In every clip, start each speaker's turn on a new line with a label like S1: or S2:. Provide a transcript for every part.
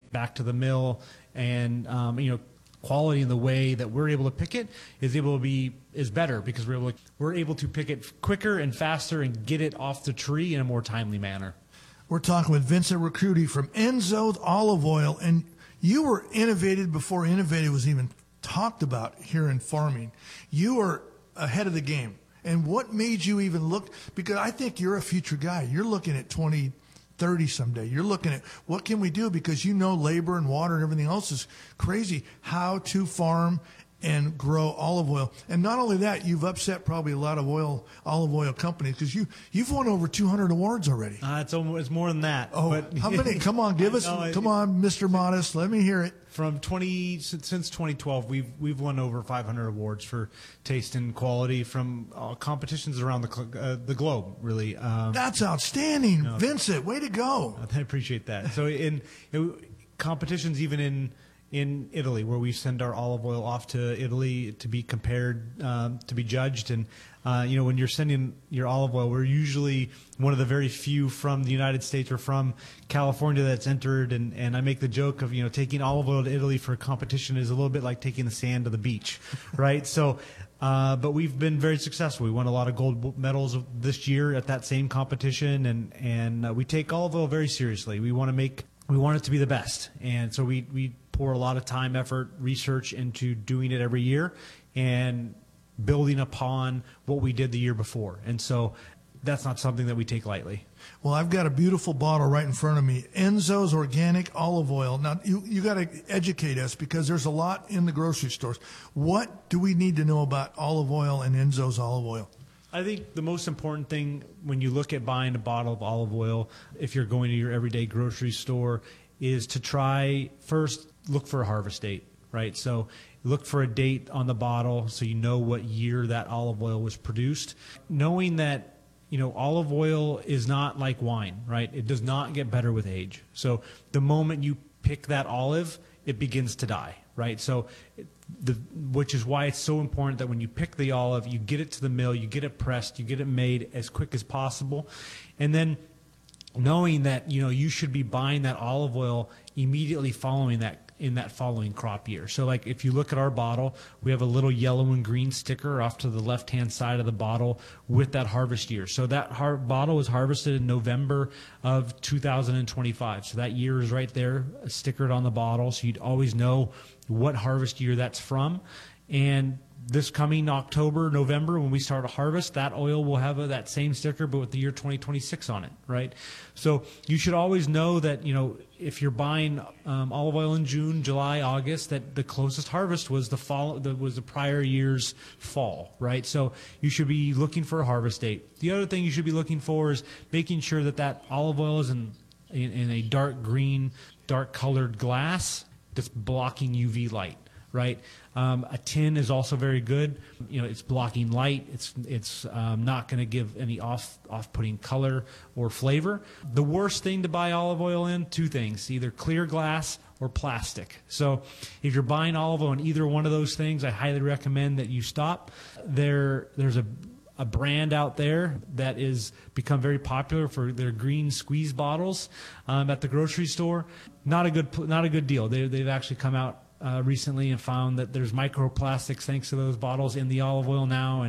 S1: back to the mill, and quality in the way that we're able to pick it is better because we're able to pick it quicker and faster and get it off the tree in a more timely manner.
S2: We're talking with Vincent Ricciuti from Enzo's Olive Oil, and you were innovative before innovative was even talked about here in farming. You are ahead of the game. And what made you even look, because I think you're a future guy. You're looking at 2030 someday. You're looking at what can we do, because labor and water and everything else is crazy. How to farm and grow olive oil. And not only that, you've upset probably a lot of olive oil companies, because you've won over 200 awards already.
S1: It's more than that.
S2: Oh,
S1: but
S2: how many? Come on, give us. Come on, Mr. Modest. Let me hear it.
S1: Since 2012, we've won over 500 awards for taste and quality from competitions around the globe. Really,
S2: that's outstanding, Vincent. Way to go!
S1: I appreciate that. So in competitions, even in Italy, where we send our olive oil off to Italy to be compared, to be judged. And, when you're sending your olive oil, we're usually one of the very few from the United States or from California that's entered. And I make the joke of, taking olive oil to Italy for a competition is a little bit like taking the sand to the beach, right? So, but we've been very successful. We won a lot of gold medals this year at that same competition. And we take olive oil very seriously. We want it to be the best. And so we pour a lot of time, effort, research into doing it every year and building upon what we did the year before. And so that's not something that we take lightly.
S2: Well, I've got a beautiful bottle right in front of me, Enzo's Organic Olive Oil. Now, you got to educate us, because there's a lot in the grocery stores. What do we need to know about olive oil and Enzo's Olive Oil?
S1: I think the most important thing when you look at buying a bottle of olive oil, if you're going to your everyday grocery store, is to try first look for a harvest date, right? So look for a date on the bottle so you know what year that olive oil was produced. Knowing that, olive oil is not like wine, right? It does not get better with age. So the moment you pick that olive, it begins to die, right? So which is why it's so important that when you pick the olive, you get it to the mill, you get it pressed, you get it made as quick as possible. And then knowing that, you should be buying that olive oil immediately following that, in that following crop year. So like if you look at our bottle, we have a little yellow and green sticker off to the left-hand side of the bottle with that harvest year. So that bottle was harvested in November of 2025. So that year is right there, stickered on the bottle. So you'd always know what harvest year that's from. And this coming October, November, when we start a harvest, that oil will have that same sticker, but with the year 2026 on it, right? So you should always know that, if you're buying olive oil in June, July, August, that the closest harvest was the prior year's fall, right? So you should be looking for a harvest date. The other thing you should be looking for is making sure that olive oil is in a dark green, dark colored glass that's blocking UV light. Right, a tin is also very good. It's blocking light. It's not going to give any off-putting color or flavor. The worst thing to buy olive oil in, two things: either clear glass or plastic. So if you're buying olive oil in either one of those things, I highly recommend that you stop. There's a brand out there that is become very popular for their green squeeze bottles at the grocery store. Not a good deal. They've actually come out recently and found that there's microplastics thanks to those bottles in the olive oil now,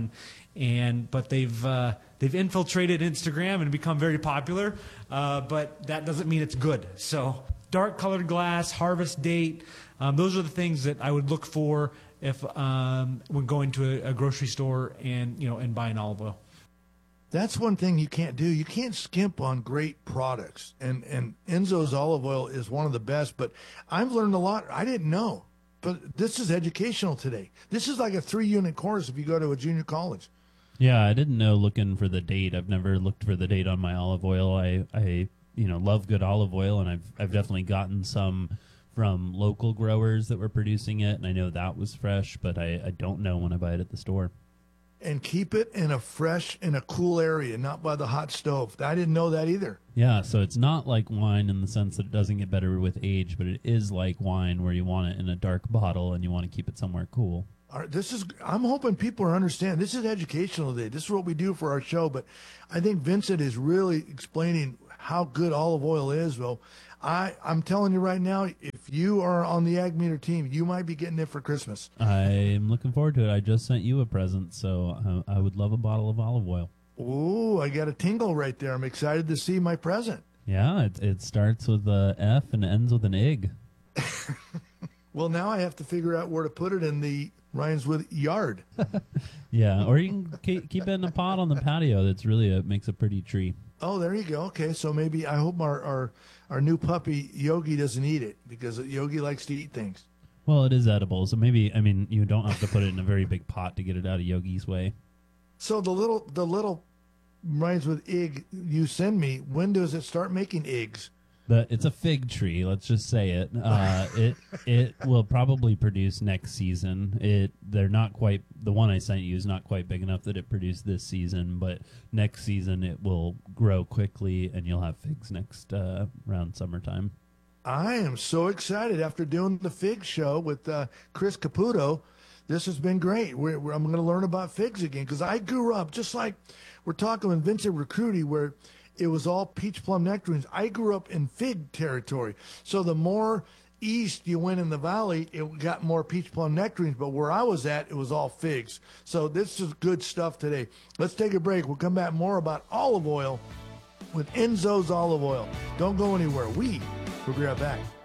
S1: but they've infiltrated Instagram and become very popular, but that doesn't mean it's good. So dark colored glass, harvest date, those are the things that I would look for if when going to a grocery store and buying olive oil.
S2: That's one thing you can't do. You can't skimp on great products. And Enzo's olive oil is one of the best. But I've learned a lot I didn't know. But this is educational today. This is like a 3-unit course if you go to a junior college.
S3: Yeah, I didn't know looking for the date. I've never looked for the date on my olive oil. I love good olive oil, and I've definitely gotten some from local growers that were producing it, and I know that was fresh, but I don't know when I buy it at the store.
S2: And keep it in a cool area, not by the hot stove. I didn't know that either.
S3: Yeah, so it's not like wine in the sense that it doesn't get better with age, but it is like wine where you want it in a dark bottle and you want to keep it somewhere cool.
S2: All right, I'm hoping people are understanding. This is educational today. This is what we do for our show, but I think Vincent is really explaining how good olive oil is. Well, I'm telling you right now, if you are on the Ag Meter team. You might be getting it for Christmas.
S3: I'm looking forward to it. I just sent you a present, so I would love a bottle of olive oil.
S2: Ooh, I got a tingle right there. I'm excited to see my present.
S3: Yeah, it starts with a F and ends with an egg.
S2: Well, now I have to figure out where to put it in the Ryan's with yard.
S3: Yeah, or you can keep it in a pot on the patio. That's really makes a pretty tree.
S2: Oh, there you go. Okay, so maybe I hope our new puppy Yogi doesn't eat it, because Yogi likes to eat things.
S3: Well, it is edible, so maybe, I mean, you don't have to put it in a very big pot to get it out of Yogi's way.
S2: So the little Ryan's with egg you send me, when does it start making eggs?
S3: It's a fig tree. Let's just say it. It will probably produce next season. They're not quite, the one I sent you is not quite big enough that it produced this season, but next season it will grow quickly and you'll have figs next around summertime.
S2: I am so excited after doing the fig show with Chris Caputo. This has been great. I'm going to learn about figs again, because I grew up just like we're talking with Vincent Recruity, where it was all peach plum nectarines. I grew up in fig territory. So the more east you went in the valley, it got more peach plum nectarines. But where I was at, it was all figs. So this is good stuff today. Let's take a break. We'll come back more about olive oil with Enzo's Olive Oil. Don't go anywhere. We'll be right back.